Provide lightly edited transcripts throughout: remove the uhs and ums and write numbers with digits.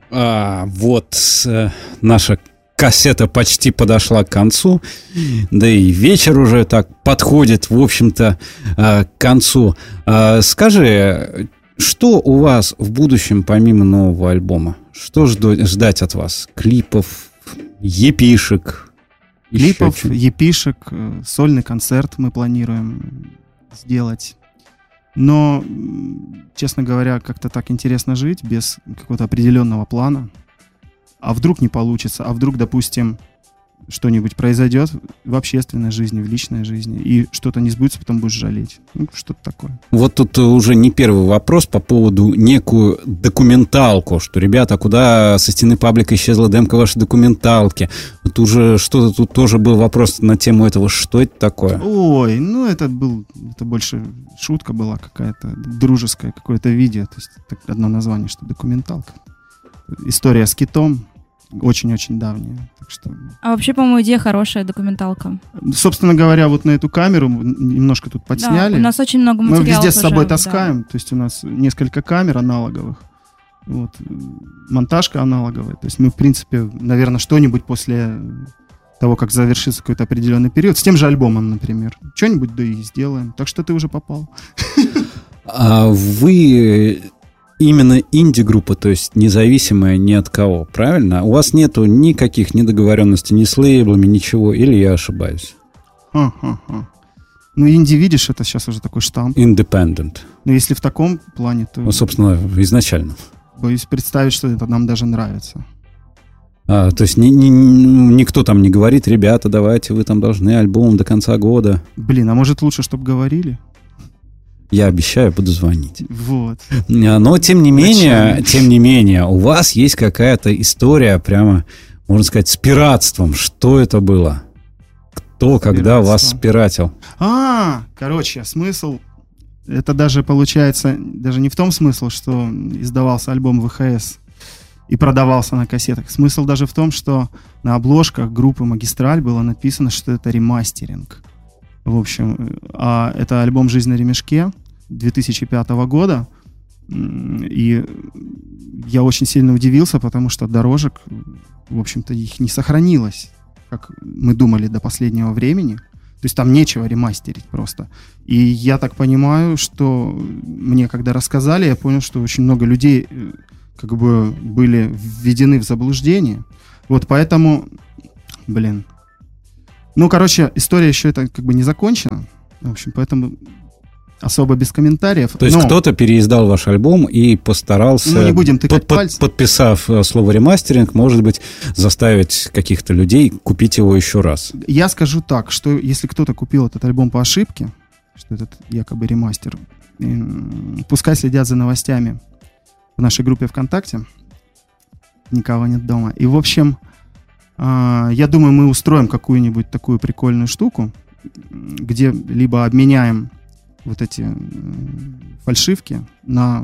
Наша кассета почти подошла к концу, да и вечер уже так подходит, в общем-то, к концу. Скажи, что у вас в будущем помимо нового альбома? Что ждать от вас? Клипов, епишек? Клипов, епишек, сольный концерт мы планируем сделать. Но, честно говоря, как-то так интересно жить без какого-то определенного плана. А вдруг не получится? А вдруг, допустим, что-нибудь произойдет в общественной жизни, в личной жизни, и что-то не сбудется, потом будешь жалеть. Что-то такое. Вот тут уже не первый вопрос по поводу некую документалку, что, ребята, куда со стены паблика исчезла демка вашей документалки? Вот уже что-то тут тоже был вопрос на тему этого, что это такое? Ой, это больше шутка была какая-то, дружеское какое-то видео, то есть одно название, что документалка. История с китом очень-очень давняя. Так что... А вообще, по-моему, идея хорошая, документалка. Собственно говоря, вот на эту камеру немножко тут подсняли. Да, у нас очень много материалов. Мы везде с собой уже, таскаем. Да. То есть у нас несколько камер аналоговых. Вот. Монтажка аналоговая. То есть мы, в принципе, наверное, что-нибудь после того, как завершится какой-то определенный период, с тем же альбомом, например, что-нибудь да и сделаем. Так что ты уже попал. А вы... Именно инди-группа, то есть независимая ни от кого, правильно? У вас нету никаких недоговоренностей ни с лейблами, ничего, или я ошибаюсь? Инди, видишь, это сейчас уже такой штамп. Independent. Но если в таком плане, то... собственно, изначально. Боюсь представить, что это нам даже нравится. То есть никто там не говорит, ребята, давайте, вы там должны альбом до конца года. Блин, а может лучше, чтобы говорили? Я обещаю, буду звонить. Вот. Но, тем не менее, у вас есть какая-то история прямо, можно сказать, с пиратством. Что это было? Кто, когда вас спиратил? Короче, смысл... Это даже получается, даже не в том смысле, что издавался альбом ВХС и продавался на кассетах. Смысл даже в том, что на обложках группы «Магистраль» было написано, что это ремастеринг. В общем, это альбом «Жизнь на ремешке» 2005 года. И я очень сильно удивился, потому что дорожек, в общем-то, их не сохранилось, как мы думали до последнего времени. То есть там нечего ремастерить просто. И я так понимаю, что мне когда рассказали, я понял, что очень много людей как бы были введены в заблуждение. Вот поэтому, история еще это как бы не закончена. В общем, поэтому особо без комментариев. То есть кто-то переиздал ваш альбом и постарался, не будем тыкать пальцем, подписав слово ремастеринг, может быть, заставить каких-то людей купить его еще раз. Я скажу так, что если кто-то купил этот альбом по ошибке, что этот якобы ремастер, пускай следят за новостями в нашей группе ВКонтакте. Никого нет дома. И, в общем, я думаю, мы устроим какую-нибудь такую прикольную штуку, где либо обменяем вот эти фальшивки на...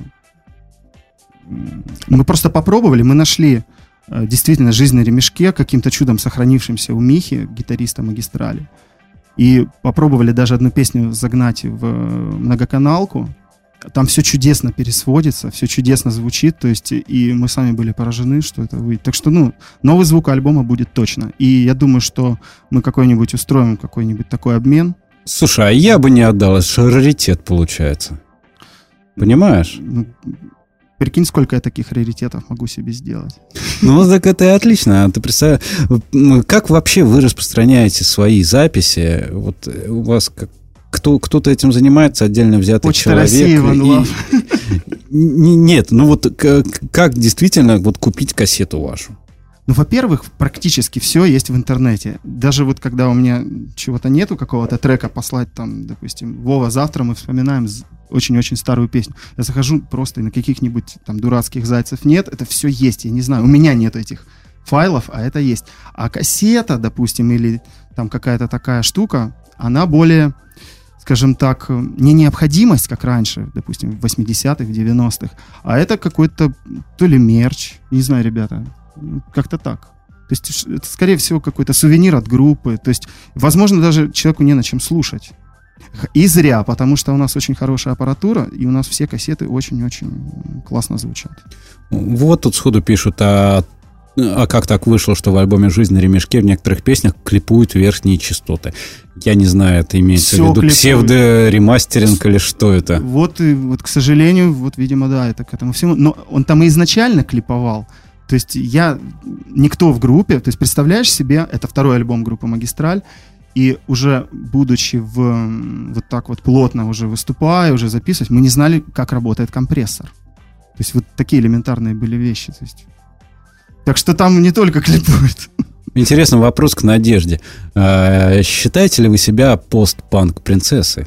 Мы просто попробовали, мы нашли действительно «Жизнь на ремешке», каким-то чудом сохранившимся у Михи, гитариста «Магистрали». И попробовали даже одну песню загнать в многоканалку. Там все чудесно пересводится, все чудесно звучит, то есть и мы сами были поражены, что это выйдет. Так что, новый звук альбома будет точно. И я думаю, что мы устроим какой-нибудь такой обмен. Слушай, а я бы не отдал, это же раритет получается. Понимаешь? Прикинь, сколько я таких раритетов могу себе сделать. Так это и отлично. Ты представь, как вообще вы распространяете свои записи? Вот у вас кто-то этим занимается, отдельно взятый Почта человек. России, Ван Нет, как действительно купить кассету вашу? Во-первых, практически все есть в интернете. Даже когда у меня чего-то нету, какого-то трека послать, там, допустим, Вова, завтра мы вспоминаем очень-очень старую песню. Я захожу просто на каких-нибудь там дурацких зайцев нет, это все есть, я не знаю, у меня нет этих файлов, а это есть. А кассета, допустим, или там какая-то такая штука, она более, скажем так, не необходимость, как раньше, допустим, в 80-х, в 90-х, а это какой-то то ли мерч, не знаю, ребята, как-то так. То есть это, скорее всего, какой-то сувенир от группы. То есть, возможно, даже человеку не на чем слушать. То И зря, потому что у нас очень хорошая аппаратура, и у нас все кассеты очень-очень классно звучат. Вот тут сходу пишут, а как так вышло, что в альбоме «Жизнь на ремешке» в некоторых песнях клипуют верхние частоты? Я не знаю, это имеется Все в виду клипуют. псевдоремастеринг или что это? Вот, к сожалению, видимо, да, это к этому всему. Но он там и изначально клиповал. То есть никто в группе, то есть представляешь себе, это второй альбом группы «Магистраль», и уже будучи вот так вот плотно уже выступая, уже записывать, мы не знали, как работает компрессор. То есть вот такие элементарные были вещи. То есть. Так что там не только клипуют. Интересный вопрос к Надежде. Считаете ли вы себя постпанк-принцессой?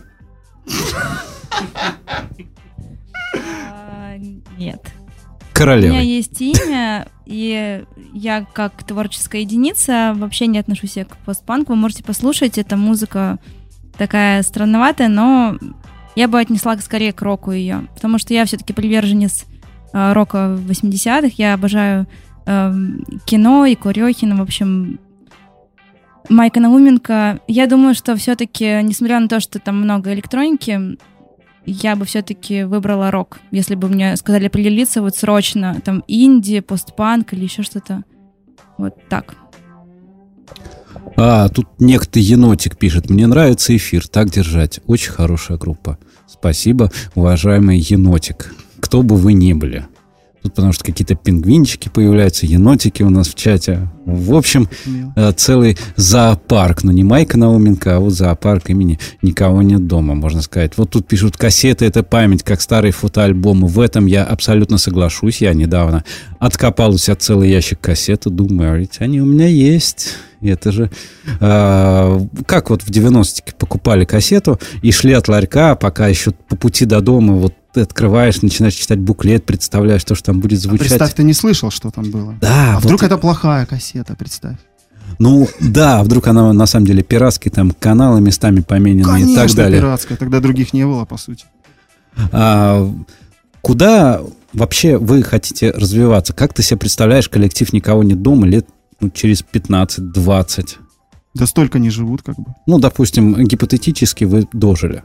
Нет. Королевой. У меня есть имя, и я как творческая единица вообще не отношусь к постпанку. Вы можете послушать, эта музыка такая странноватая, но я бы отнесла скорее к року ее, потому что я все-таки приверженец рока 80-х, я обожаю кино и Курехина, в общем, Майка Науменко. Я думаю, что все-таки, несмотря на то, что там много электроники, я бы все-таки выбрала рок. Если бы мне сказали определиться вот срочно, там, инди, постпанк или еще что-то. Вот так. Тут некто енотик пишет. Мне нравится эфир, так держать. Очень хорошая группа. Спасибо, уважаемый енотик. Кто бы вы ни были. Тут потому что какие-то пингвинчики появляются, енотики у нас в чате. В общем, целый зоопарк. Но не Майка Науменко, а вот зоопарк имени «Никого нет дома», можно сказать. Вот тут пишут, кассеты — это память, как старые фотоальбомы. В этом я абсолютно соглашусь. Я недавно откопал у себя целый ящик кассет и думаю, ведь они у меня есть. Это же... как вот в 90-ке покупали кассету и шли от ларька, пока еще по пути до дома вот ты открываешь, начинаешь читать буклет, представляешь, что там будет звучать. Представь, ты не слышал, что там было. Да. А вдруг это плохая кассета, представь. Ну, да, вдруг она на самом деле пиратская, там каналы местами поменены. Конечно, и так далее. пиратская, тогда других не было, по сути. Куда вообще вы хотите развиваться? Как ты себе представляешь коллектив «Никого нет дома» лет через 15-20? Да столько не живут, как бы. Ну, допустим, гипотетически вы дожили.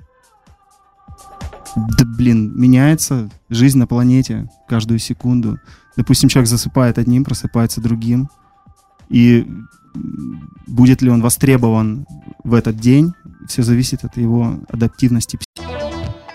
Да, меняется жизнь на планете каждую секунду. Допустим, человек засыпает одним, просыпается другим. И будет ли он востребован в этот день, все зависит от его адаптивности